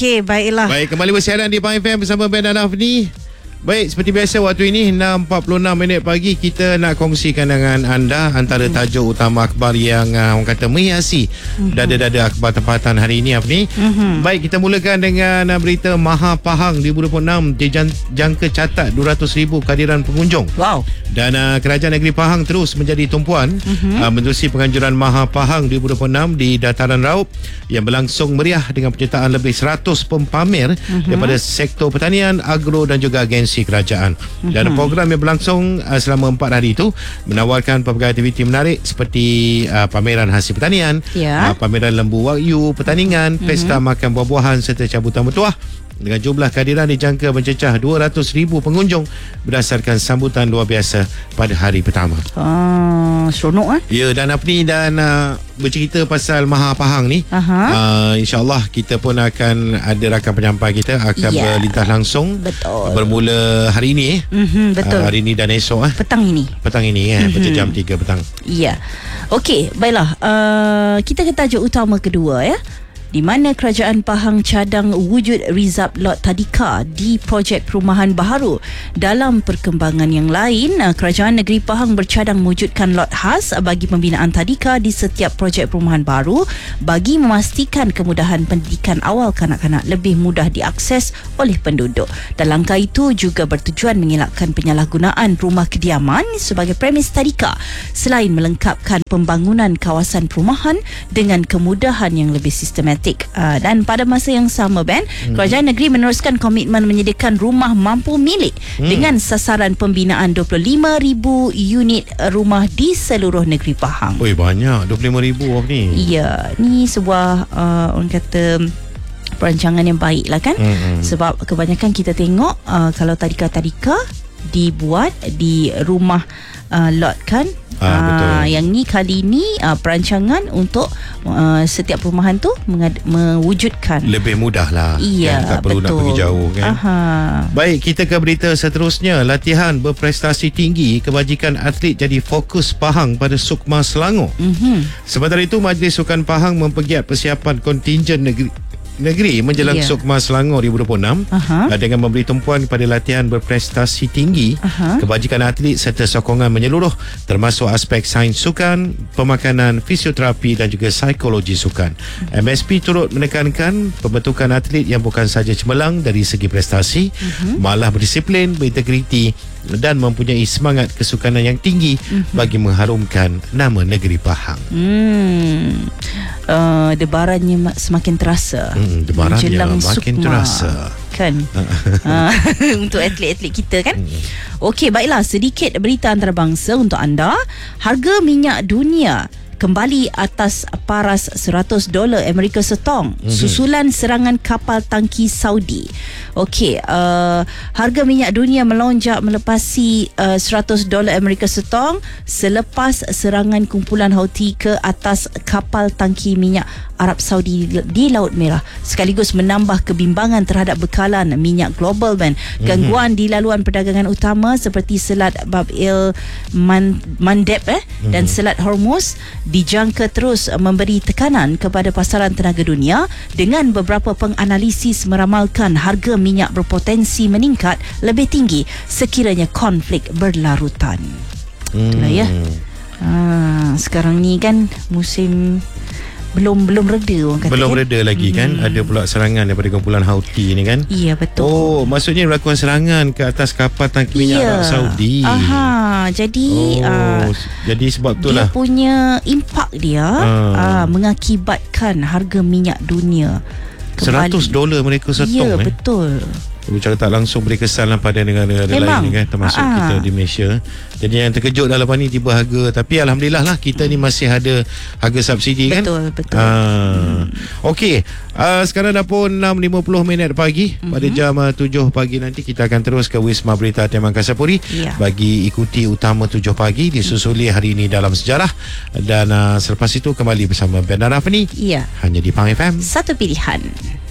Okey, baiklah. Baik, kembali bersiaran di Pang FM bersama Ben dan Afni. Baik, seperti biasa waktu ini 6.46 pagi kita nak kongsikan dengan anda antara tajuk utama akhbar yang orang kata menghiasi dada-dada akhbar tempatan hari ini, Afni. Baik, kita mulakan dengan berita Maha Pahang 2026 dijangka catat 200,000 kehadiran pengunjung. Wow. Dan Kerajaan Negeri Pahang terus menjadi tumpuan menerusi penganjuran Maha Pahang 2026 di Dataran Raup yang berlangsung meriah dengan penyertaan lebih 100 pempamer daripada sektor pertanian, agro dan juga agensi kerajaan. Dan program yang berlangsung selama 4 hari itu menawarkan pelbagai aktiviti menarik seperti pameran hasil pertanian, pameran lembu wagyu, pertandingan, pesta makan buah-buahan serta cabutan bertuah. Dengan jumlah kehadiran dijangka mencecah 200,000 pengunjung berdasarkan sambutan luar biasa pada hari pertama. Seronok Ya, dan Apni dan bercerita pasal Maha Pahang ni, insyaAllah kita pun akan ada rakan penyampai kita akan berlintas langsung. Betul. Bermula hari ini betul. hari ini dan esok Petang ini pada jam 3 petang. Ya. Okey, baiklah. Kita ke tajuk utama kedua ya, di mana Kerajaan Pahang cadang wujud Rizab Lot Tadika di projek perumahan baharu. Dalam perkembangan yang lain, Kerajaan Negeri Pahang bercadang mewujudkan lot khas bagi pembinaan tadika di setiap projek perumahan baru bagi memastikan kemudahan pendidikan awal kanak-kanak lebih mudah diakses oleh penduduk. Dan langkah itu juga bertujuan mengelakkan penyalahgunaan rumah kediaman sebagai premis tadika selain melengkapkan pembangunan kawasan perumahan dengan kemudahan yang lebih sistematik. Dan pada masa yang sama, Ben, Kerajaan Negeri meneruskan komitmen menyediakan rumah mampu milik dengan sasaran pembinaan 25,000 unit rumah di seluruh negeri Pahang. Oi, banyak 25,000 ni. Ya, ni sebuah orang kata perancangan yang baik lah kan. Sebab kebanyakan kita tengok kalau tadika-tadika dibuat di rumah lot kan. Betul. Yang ni kali ni perancangan untuk setiap perumahan tu mewujudkan lebih mudah lah. Ya, tak perlu betul. nak pergi jauh kan. Baik, kita ke berita seterusnya. Latihan berprestasi tinggi kebajikan atlet jadi fokus Pahang pada Sukma Selangor. Sementara itu, Majlis Sukan Pahang mempergiat persiapan kontingen negeri menjelang Sukma Selangor 2026 dengan memberi tumpuan kepada latihan berprestasi tinggi, kebajikan atlet serta sokongan menyeluruh termasuk aspek sains sukan, pemakanan, fisioterapi dan juga psikologi sukan. MSP turut menekankan pembentukan atlet yang bukan sahaja cemerlang dari segi prestasi, malah berdisiplin, berintegriti dan mempunyai semangat kesukanan yang tinggi bagi mengharumkan nama negeri Pahang. Debarannya semakin terasa. Debarannya makin terasa kan. Untuk atlet-atlet kita kan. Okey, baiklah, sedikit berita antarabangsa untuk anda. Harga minyak dunia kembali atas paras $100 Amerika setong susulan serangan kapal tangki Saudi. Okey, harga minyak dunia melonjak melepasi $100 Amerika setong selepas serangan kumpulan Houthi ke atas kapal tangki minyak Arab Saudi di Laut Merah, sekaligus menambah kebimbangan terhadap bekalan minyak global, Ben. Gangguan di laluan perdagangan utama seperti Selat Bab el Mandeb dan Selat Hormuz dijangka terus memberi tekanan kepada pasaran tenaga dunia, dengan beberapa penganalisis meramalkan harga minyak berpotensi meningkat lebih tinggi sekiranya konflik berlarutan. Itulah ya. Sekarang ni kan musim belum reda orang kata. Belum reda lagi kan. Ada pula serangan daripada kumpulan Houthi ni kan. Ya, betul. Oh, maksudnya melakukan serangan ke atas kapal tangki minyak Arab Saudi. Jadi jadi sebab itulah dia punya impak dia mengakibatkan harga minyak dunia kembali. $100 mereka setong. Ya, betul. Secara tak langsung beri kesan pada negara-negara lain kan, termasuk kita di Malaysia. Jadi yang terkejut dah lepas ni tiba harga, tapi alhamdulillah lah kita ni masih ada harga subsidi kan. Betul. Okey, sekarang dah pun 6.50 pagi. Pada jam 7 pagi nanti kita akan terus ke Wisma Berita Taman Kasapuri bagi ikuti utama 7 pagi disusuli hari ini dalam sejarah. Dan selepas itu kembali bersama Ben dan Afni hanya di Pang FM, satu pilihan.